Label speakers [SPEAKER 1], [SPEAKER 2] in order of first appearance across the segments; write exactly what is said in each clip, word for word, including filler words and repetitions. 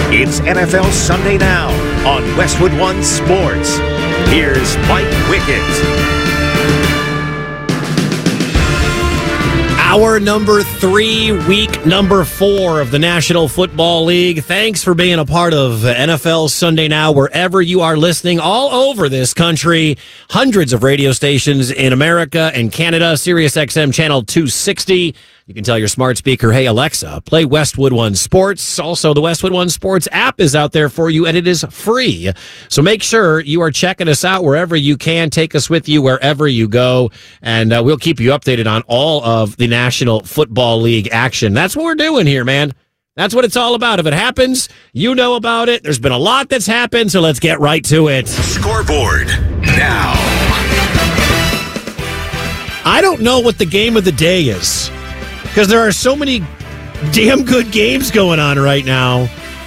[SPEAKER 1] It's N F L Sunday Now on Westwood One Sports. Here's Mike Wickett.
[SPEAKER 2] Hour number three, week number four of the National Football League. Thanks for being a part of N F L Sunday Now, wherever you are listening, all over this country. Hundreds of radio stations in America and Canada. Sirius X M channel two sixty. You can tell your smart speaker, hey, Alexa, play Westwood One Sports. Also, the Westwood One Sports app is out there for you, and it is free. So make sure you are checking us out wherever you can. Take us with you wherever you go, and uh, we'll keep you updated on all of the National Football League action. That's what we're doing here, man. That's what it's all about. If it happens, you know about it. There's been a lot that's happened, so let's get right to it.
[SPEAKER 1] Scoreboard now.
[SPEAKER 2] I don't know what the game of the day is, because there are so many damn good games going on right now.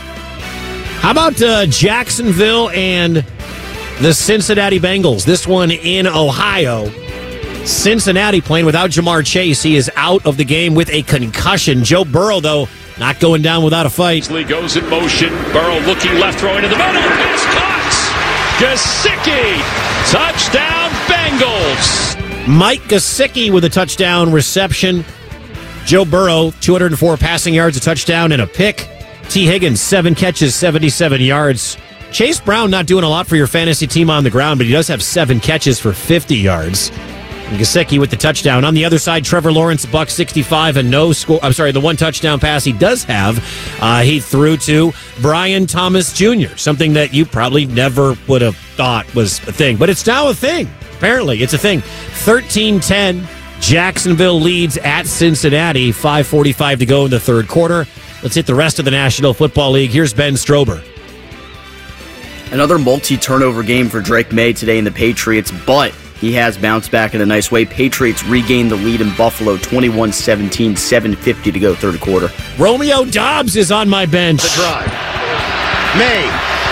[SPEAKER 2] How about uh, Jacksonville and the Cincinnati Bengals? This one in Ohio. Cincinnati playing without Jamar Chase. He is out of the game with a concussion. Joe Burrow, though, not going down without a fight.
[SPEAKER 3] Lee goes in motion. Burrow looking left, throwing in the middle. Pass caught. Gesicki. Touchdown, Bengals.
[SPEAKER 2] Mike Gesicki with a touchdown reception. Joe Burrow, two hundred four passing yards, a touchdown, and a pick. T. Higgins, seven catches, seventy-seven yards. Chase Brown not doing a lot for your fantasy team on the ground, but he does have seven catches for fifty yards. And Gesicki with the touchdown. On the other side, Trevor Lawrence, buck sixty-five, and no score. I'm sorry, the one touchdown pass he does have, uh, he threw to Brian Thomas Junior, something that you probably never would have thought was a thing. But it's now a thing. Apparently, it's a thing. thirteen ten. Jacksonville leads at Cincinnati. five forty-five to go in the third quarter. Let's hit the rest of the National Football League. Here's Ben Strober.
[SPEAKER 4] Another multi-turnover game for Drake May today in the Patriots, but he has bounced back in a nice way. Patriots regain the lead in Buffalo, twenty-one seventeen, seven fifty to go third quarter.
[SPEAKER 2] Romeo Doubs is on my bench.
[SPEAKER 5] The drive. May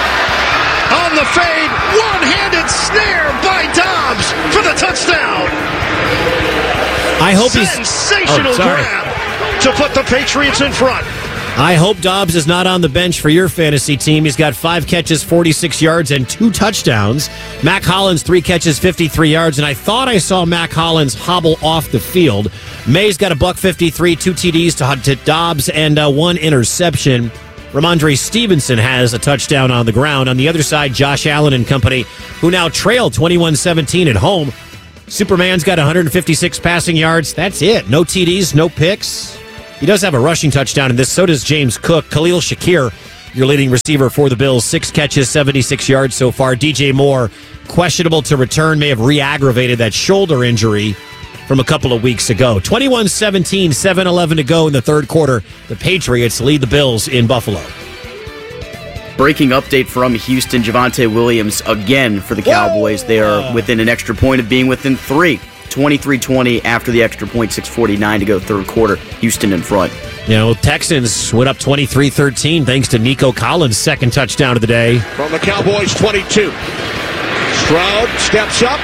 [SPEAKER 5] on the fade. One-handed snare by Doubs for the touchdown.
[SPEAKER 2] I hope he's
[SPEAKER 5] sensational
[SPEAKER 2] oh,
[SPEAKER 5] grab to put the Patriots in front.
[SPEAKER 2] I hope Doubs is not on the bench for your fantasy team. He's got five catches, forty-six yards, and two touchdowns. Mac Hollins, three catches, fifty-three yards, and I thought I saw Mac Hollins hobble off the field. May's got a buck fifty-three, two T Ds to, to Doubs, and uh, one interception. Ramondre Stevenson has a touchdown on the ground. On the other side, Josh Allen and company, who now trail twenty-one seventeen at home. Superman's got one hundred fifty-six passing yards. That's it. No T Ds, no picks. He does have a rushing touchdown in this. So does James Cook. Khalil Shakir, your leading receiver for the Bills. Six catches, seventy-six yards so far. D J Moore, questionable to return. May have re-aggravated that shoulder injury from a couple of weeks ago. twenty-one seventeen, seven eleven to go in the third quarter. The Patriots lead the Bills in Buffalo.
[SPEAKER 4] Breaking update from Houston, Javonte Williams again for the Cowboys. They are within an extra point of being within three. twenty-three twenty after the extra point, six forty-nine to go third quarter. Houston in front.
[SPEAKER 2] You know, Texans went up twenty-three thirteen thanks to Nico Collins' second touchdown of the day.
[SPEAKER 5] From the Cowboys twenty-two. Stroud steps up.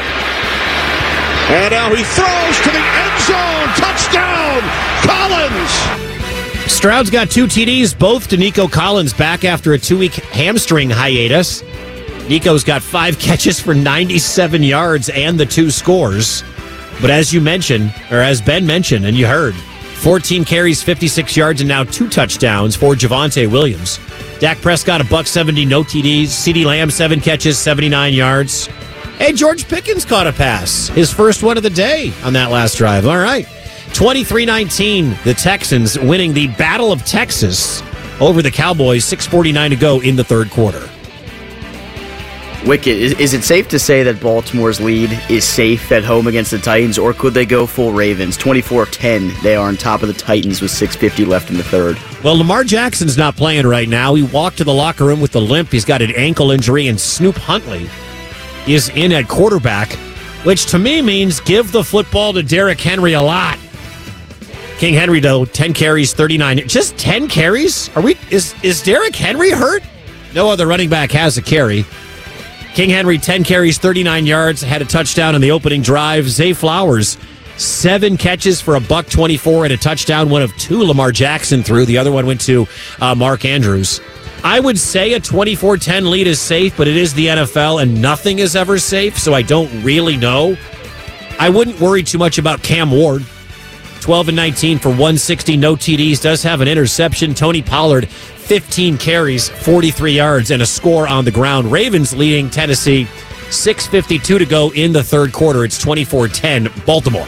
[SPEAKER 5] And now he throws to the end zone. Touchdown, Collins!
[SPEAKER 2] Stroud's got two T Ds, both to Nico Collins, back after a two-week hamstring hiatus. Nico's got five catches for ninety-seven yards and the two scores. But as you mentioned, or as Ben mentioned, and you heard, fourteen carries, fifty-six yards, and now two touchdowns for Javonte Williams. Dak Prescott, a buck seventy, no T Ds. CeeDee Lamb, seven catches, seventy-nine yards. Hey, George Pickens caught a pass. His first one of the day on that last drive. All right. twenty-three nineteen, the Texans winning the Battle of Texas over the Cowboys. six forty-nine to go in the third quarter.
[SPEAKER 4] Wicket, is, is it safe to say that Baltimore's lead is safe at home against the Titans, or could they go full Ravens? twenty-four ten, they are on top of the Titans with six fifty left in the third.
[SPEAKER 2] Well, Lamar Jackson's not playing right now. He walked to the locker room with a limp. He's got an ankle injury, and Snoop Huntley is in at quarterback, which to me means give the football to Derrick Henry a lot. King Henry, though, ten carries, thirty-nine. Just ten carries? Are we? Is is Derrick Henry hurt? No other running back has a carry. King Henry, ten carries, thirty-nine yards, had a touchdown on the opening drive. Zay Flowers, seven catches for a buck twenty-four and a touchdown. One of two Lamar Jackson threw. The other one went to uh, Mark Andrews. I would say a twenty-four ten lead is safe, but it is the N F L and nothing is ever safe, so I don't really know. I wouldn't worry too much about Cam Ward. twelve and nineteen for one sixty, no T Ds, does have an interception. Tony Pollard, fifteen carries, forty-three yards, and a score on the ground. Ravens leading Tennessee, six fifty-two to go in the third quarter. It's twenty-four ten, Baltimore.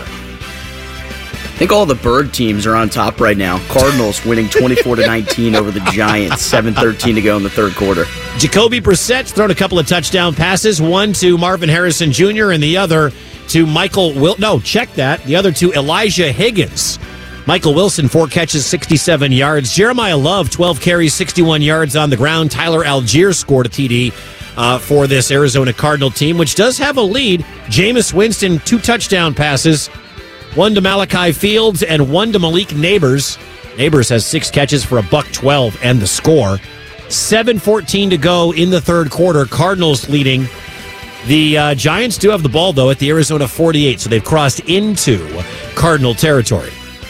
[SPEAKER 4] I think all the bird teams are on top right now. Cardinals winning twenty-four to nineteen over the Giants, seven thirteen to go in the third quarter.
[SPEAKER 2] Jacoby Brissett's thrown a couple of touchdown passes, one to Marvin Harrison Junior and the other to Michael Wil- No, check that. The other to Elijah Higgins. Michael Wilson, four catches, sixty-seven yards. Jeremiah Love, twelve carries, sixty-one yards on the ground. Tyler Algier scored a T D uh, for this Arizona Cardinal team, which does have a lead. Jameis Winston, two touchdown passes. One to Malachi Fields and one to Malik Neighbors. Neighbors has six catches for a buck twelve and the score. seven fourteen to go in the third quarter. Cardinals leading. The uh, Giants do have the ball, though, at the Arizona forty-eight, so they've crossed into Cardinal territory.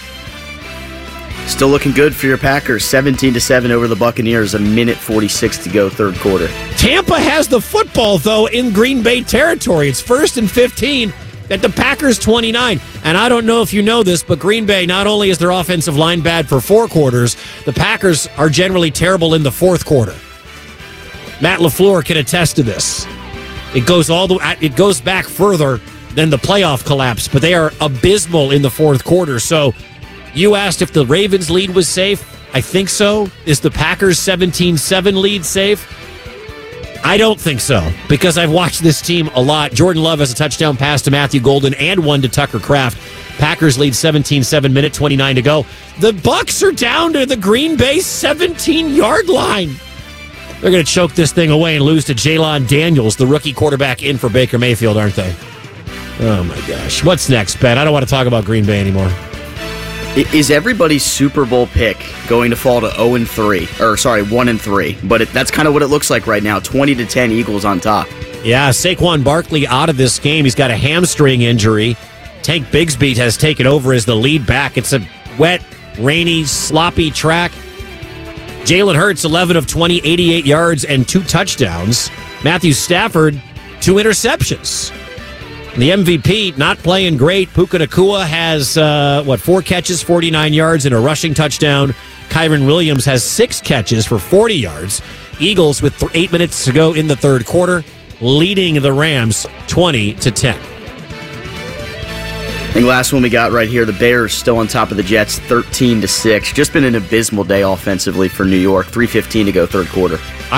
[SPEAKER 4] Still looking good for your Packers. seventeen to seven over the Buccaneers. A minute forty-six to go, third quarter.
[SPEAKER 2] Tampa has the football, though, in Green Bay territory. It's first and fifteen. At the Packers twenty-nine. And I don't know if you know this, but Green Bay, not only is their offensive line bad for four quarters, the Packers are generally terrible in the fourth quarter. Matt LaFleur can attest to this. It goes all the it goes back further than the playoff collapse, but they are abysmal in the fourth quarter. So you asked if the Ravens lead was safe. I think so. Is the Packers seventeen seven lead safe? I don't think so, because I've watched this team a lot. Jordan Love has a touchdown pass to Matthew Golden and one to Tucker Kraft. Packers lead seventeen seven, minute twenty-nine to go. The Bucs are down to the Green Bay seventeen-yard line. They're going to choke this thing away and lose to Jalen Daniels, the rookie quarterback in for Baker Mayfield, aren't they? Oh, my gosh. What's next, Ben? I don't want to talk about Green Bay anymore.
[SPEAKER 4] Is everybody's Super Bowl pick going to fall to oh and three? Or, sorry, one and three. But it, that's kind of what it looks like right now. twenty to ten, Eagles on top.
[SPEAKER 2] Yeah, Saquon Barkley out of this game. He's got a hamstring injury. Tank Bigsby has taken over as the lead back. It's a wet, rainy, sloppy track. Jalen Hurts, eleven of twenty, eighty-eight yards and two touchdowns. Matthew Stafford, two interceptions. The M V P not playing great. Puka Nacua has, uh, what, four catches, forty-nine yards, and a rushing touchdown. Kyron Williams has six catches for forty yards. Eagles with th- eight minutes to go in the third quarter, leading the Rams twenty to ten.
[SPEAKER 4] I think last one we got right here, the Bears still on top of the Jets, thirteen to six. Just been an abysmal day offensively for New York. three fifteen to go, third quarter.